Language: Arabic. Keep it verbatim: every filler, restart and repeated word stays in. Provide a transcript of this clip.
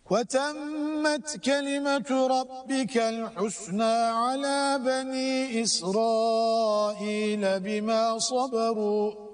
وتمت كلمة ربك الحسنى على بني إسرائيل بما صبروا